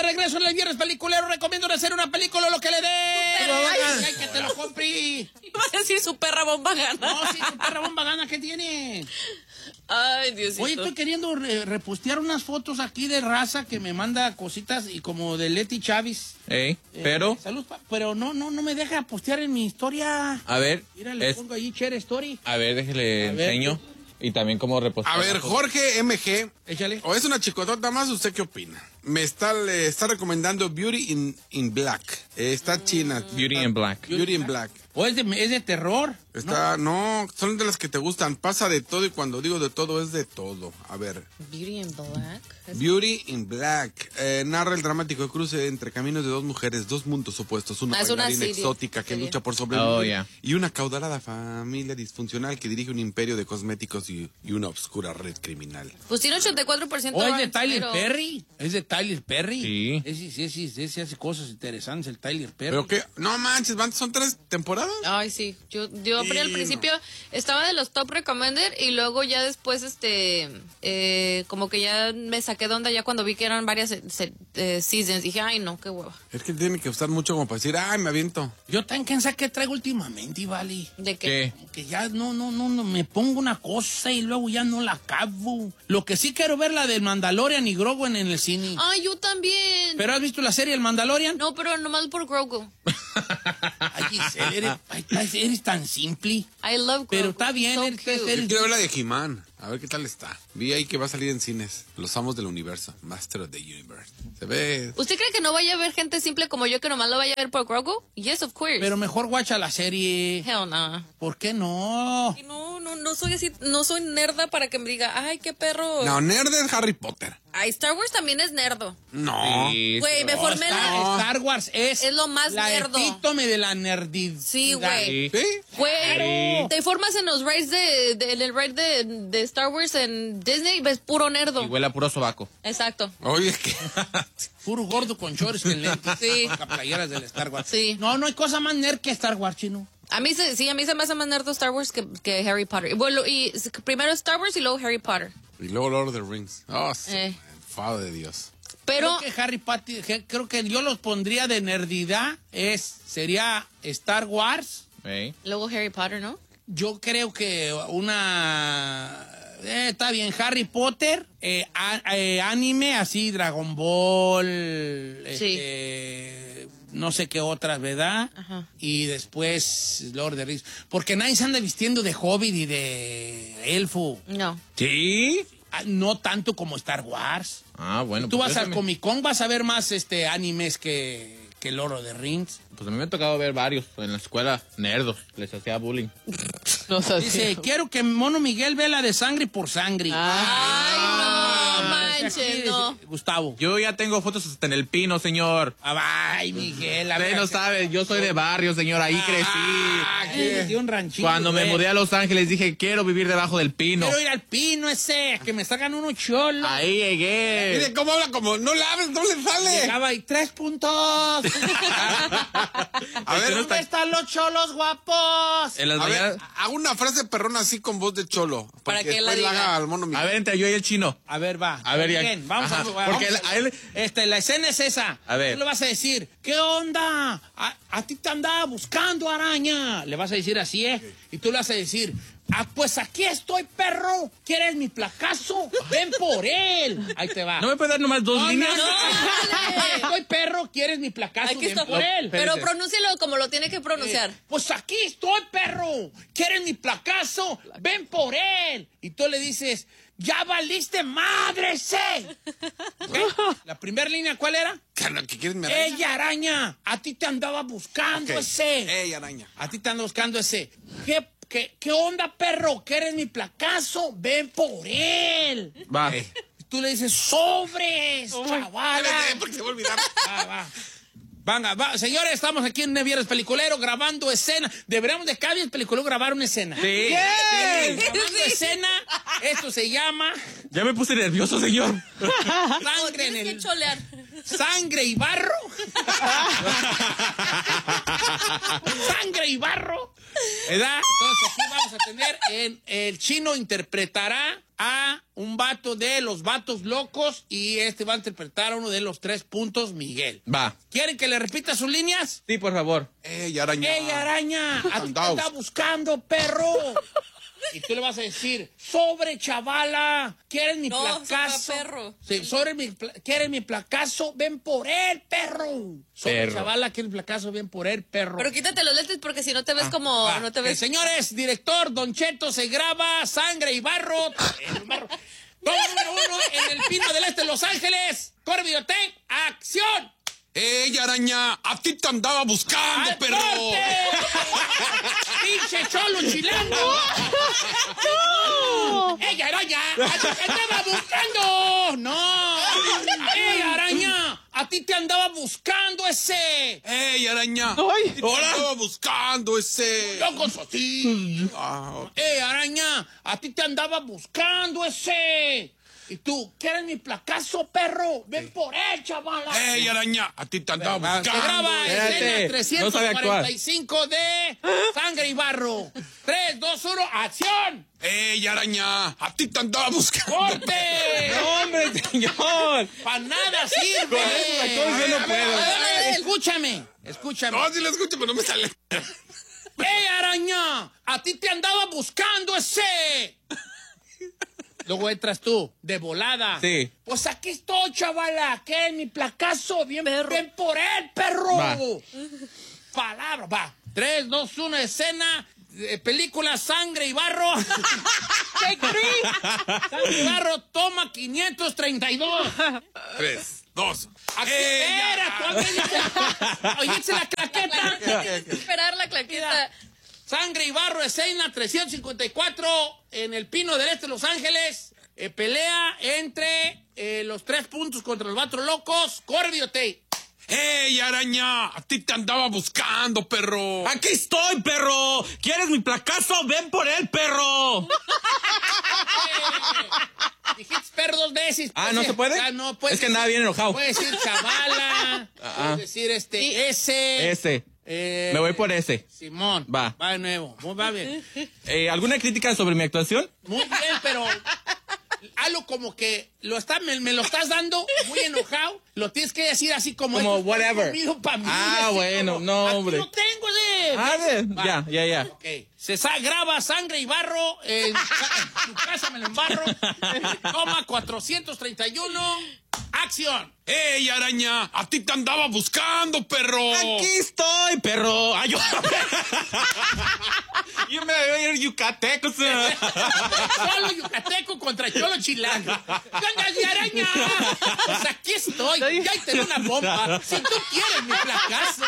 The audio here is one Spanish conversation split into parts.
regreso en el viernes peliculero. Recomiendo hacer una película lo que le dé. Ay, que te lo compre. Iba a decir su perra bomba gana. No, sí, su perra bomba gana. ¿Qué tiene? Ay, Diosito. Oye, estoy queriendo repostear unas fotos aquí de raza que me manda cositas y como de Leti Chávez. Pero... Salud, pero no me deja postear en mi historia. A ver. Mira, le pongo ahí Share Story. A ver, déjele enseño. Y también cómo repostar. A ver, Jorge MG. Échale. O es una chicotota más, ¿usted qué opina? Le está recomendando Beauty in Black. Está china. Beauty in Black. Beauty in Black. ¿O es de terror? No, son de las que te gustan. Pasa de todo y cuando digo de todo es de todo. A ver. Beauty in Black. Beauty in Black. Narra el dramático cruce entre caminos de dos mujeres, dos mundos opuestos. Una bailarina exótica que lucha por sobrevivir. Y una caudalada familia disfuncional que dirige un imperio de cosméticos y una obscura red criminal. Pues tiene 84%. ¿O es de Tyler Perry? ¿Es de Tyler Perry? Sí. Sí, hace cosas interesantes el Tyler Perry. ¿Pero qué? No manches, son 3 temporadas. Ay, sí. Yo al principio estaba de los top recommended y luego ya después, como que ya me saqué de onda ya cuando vi que eran varias seasons. Dije, ay, no, qué hueva. Es que tiene que gustar mucho como para decir, ay, me aviento. Yo tan cansada que traigo últimamente, ¿vale? ¿De qué? Que ya no, me pongo una cosa y luego ya no la acabo. Lo que sí quiero ver la del Mandalorian y Grogu en el cine. Ay, yo también. ¿Pero has visto la serie El Mandalorian? No, pero nomás por Grogu. Ay, Giselle, eres tan simple. I love Grogu. Pero está bien. So Quiero ver la de He-Man. A ver qué tal está. Vi ahí que va a salir en cines. Los amos del universo. Master of the Universe. Se ve. ¿Usted cree que no vaya a haber gente simple como yo que nomás lo vaya a ver por Grogu? Yes, of course. Pero mejor guacha la serie. Hell no. ¿Por qué no? No soy así, no soy nerda para que me diga, ay, qué perro. No, nerd es Harry Potter. Ay, Star Wars también es nerdo. No. Güey, me formé Star Wars es lo más la nerdo. epítome de la nerdidad. Sí, güey. ¿Sí? Güey, te formas en los rides en el ride de Star Wars en Disney, ves puro nerdo. Y huele a puro sobaco. Exacto. Oye, que Puro gordo con shorts y lentes. Sí. Con playeras del Star Wars. Sí. No hay cosa más nerd que Star Wars, chino. A mí se me hace más nerdo Star Wars que Harry Potter. Bueno, y primero Star Wars y luego Harry Potter. Y luego Lord of the Rings. Oh, sí. Enfado de Dios. Pero creo que yo los pondría de nerdidad. Sería Star Wars. luego Harry Potter, ¿no? Yo creo que está bien, Harry Potter, anime así, Dragon Ball, no sé qué otras, ¿verdad? Ajá. Y después Lord of the Rings. Porque nadie se anda vistiendo de hobbit y de elfo. No. ¿Sí? No tanto como Star Wars. Ah, bueno. Tú pues vas al Comic Con, vas a ver más animes que Lord of the Rings. Pues a mí me ha tocado ver varios en la escuela, nerdos, les hacía bullying. Dice, quiero que Mono Miguel vea la de Sangre por Sangre. Ay, no manches, Aquí, no. Gustavo. Yo ya tengo fotos hasta en el Pino, señor. Ay, Miguel. Usted no sabe, yo soy de barrio, señor, ahí crecí. De un ranchito. Cuando me mudé a Los Ángeles dije, quiero vivir debajo del pino. Quiero ir al Pino ese, que me salgan unos cholos. Ahí llegué. Mire cómo habla, como no le hables, no le sale. Llegaba y 3 puntos. A ver, ¿dónde están los cholos guapos? En las a ver, mañanas... hago una frase perrona así con voz de cholo. Para que él la después diga. haga al mono Miguel. A ver, entre yo y el chino. A ver, va. A ver, ya. Bien, vamos Ajá, a porque vamos a él... la escena es esa. A ver. Tú le vas a decir, ¿qué onda? A ti te andaba buscando, araña. Le vas a decir así, ¿eh? Y tú le vas a decir, pues aquí estoy, perro. ¿Quieres mi placazo? Ven por él. Ahí te va. ¿No me puedes dar nomás dos líneas? Aquí estoy, perro. ¿Quieres mi placazo? Aquí Ven está. por él. Pero pronúncialo como lo tiene que pronunciar. Pues aquí estoy, perro. ¿Quieres mi placazo? Ven por él. Y tú le dices, ¡ya valiste madre, sé! ¿Okay? La primera línea, ¿cuál era? ¿Qué quieres mi araña? ¡Ey, araña! A ti te andaba buscando ese. ¡Ey, araña! A ti te anda buscando ese. ¿Qué onda, perro? ¿Quieres mi placazo? Ven por él. Va. Y tú le dices, ¡sobres, chavala! Porque se va a olvidar. Va. Señores, estamos aquí en un viernes peliculero grabando escena. Deberíamos de cada viernes peliculero grabar una escena. Sí. Grabando escena. Esto se llama Ya me puse nervioso, señor. sangre en Tienes que el cholear. sangre y barro Sangre y barro. ¿Verdad? Entonces aquí vamos a tener, el chino interpretará a un vato de los vatos locos y va a interpretar a uno de los 3 puntos, Miguel. Va. ¿Quieren que le repita sus líneas? Sí, por favor. ¡Ey, araña! ¡Ey, araña! ¿A ti te anda buscando, perro? Y tú le vas a decir, sobre, chavala, ¿quieres mi placazo? Sobre, perro. Sí, ¿quieres mi placazo? Ven por él, perro. Sobre, perro. Chavala, ¿quieres mi placazo? Ven por él, perro. Pero quítate los lentes porque si no te ves no te ves. Señores, director, Don Cheto se graba, Sangre y barro. Toma número 1 en el Pino del Este, Los Ángeles. Corre videotape, acción. ¡Ey, araña! ¡A ti te andaba buscando, perro! ¡Pinche cholo chilango! ¡Ey, araña! ¡A ti te andaba buscando! ¡No! ¡Ey, araña! ¡A ti te andaba buscando ese! ¡Ey, araña! ¡Ay! ¡Te andaba buscando ese! ¡Locos a ti! ¡Ey, araña! ¡A ti te andaba buscando ese! Y tú, ¿quieres mi placazo, perro? Ven por él, chavala. ¡Ey, araña! A ti te andaba buscando. Se graba escena No 345 de Sangre y Barro. 3, 2, 1, ¡acción! ¡Ey, araña! A ti te andaba buscando. ¡Corte! ¡No, hombre, señor! ¡Para nada sirve! Con esos actores yo no puedo. Escúchame. No, sí lo escucho, pero no me sale. ¡Ey, araña! ¡A ti te andaba buscando ese! Luego entras tú, de volada. Sí. Pues aquí estoy, chavala. ¿Qué es mi placazo? Ven por él, perro. Va. Palabra, va. 3, 2, 1, escena. Película Sangre y Barro. Sangre y Barro, toma 532. 3, 2. Espera, oíste la claqueta. Tienes que esperar la claqueta. Sangre y Barro, escena 354 en el Pino del Este, Los Ángeles. Pelea entre los 3 puntos contra los vatos locos. Corre videotape. ¡Ey, araña! A ti te andaba buscando, perro. ¡Aquí estoy, perro! ¿Quieres mi placazo? ¡Ven por él, perro! Dijiste perro 2 veces. Ah, ¿no se puede? No puede. Es que andaba bien enojado. Puedes decir chavala. Puedes decir ese. Ese. Me voy por ese. Simón. Va. Va de nuevo. Va bien. ¿Alguna crítica sobre mi actuación? Muy bien, pero algo como que me lo estás dando muy enojado. Lo tienes que decir así como whatever. Pa mí, bueno, como, no, hombre. Aquí lo tengo Ya. Okay. Se graba Sangre y Barro. En tu casa me lo embarro. Toma 431. ¡Acción! ¡Ey, araña! ¡A ti te andaba buscando, perro! ¡Aquí estoy, perro! ¡Ay, yo me voy a ir yucateco, Solo yucateco contra cholo chilango. ¡Venga, de araña! Pues aquí estoy. Ya tengo una bomba. Si tú quieres mi placazo.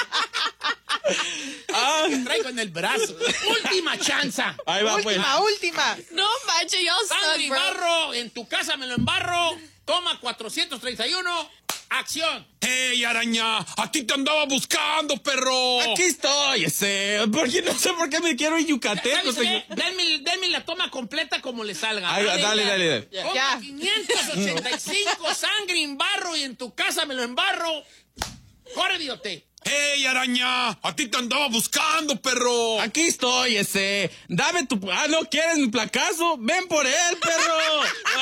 Que traigo en el brazo. Última chanza. Ahí va, Última. No manches, yo Sangre y Barro. En tu casa me lo embarro. Toma 431. ¡Acción! ¡Ey, araña! ¡A ti te andaba buscando, perro! Aquí estoy, porque no sé por qué me quiero ir yucateco, señor. Denme la toma completa como le salga. Dale. Toma 585 Sangre en Barro y en tu casa me lo embarro. Corre, videotape. ¡Ey, araña! ¡A ti te andaba buscando, perro! Aquí estoy, Dame tu... ¿no quieres mi placazo? ¡Ven por él, perro!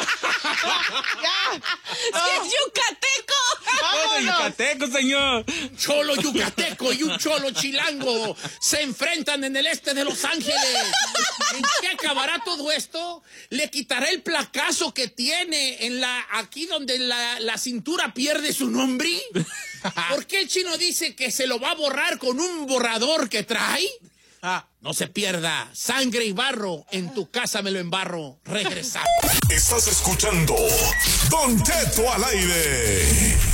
¡Es yucateco! ¡Vámonos! Yucateco, señor! Cholo yucateco y un cholo chilango se enfrentan en el este de Los Ángeles. ¿En qué acabará todo esto? Le quitará el placazo que tiene aquí donde la cintura pierde su nombre. ¿Por qué el chino dice que se lo va a borrar con un borrador que trae? No se pierda. Sangre y Barro. En tu casa me lo embarro. Regresamos. Estás escuchando Don Cheto al aire.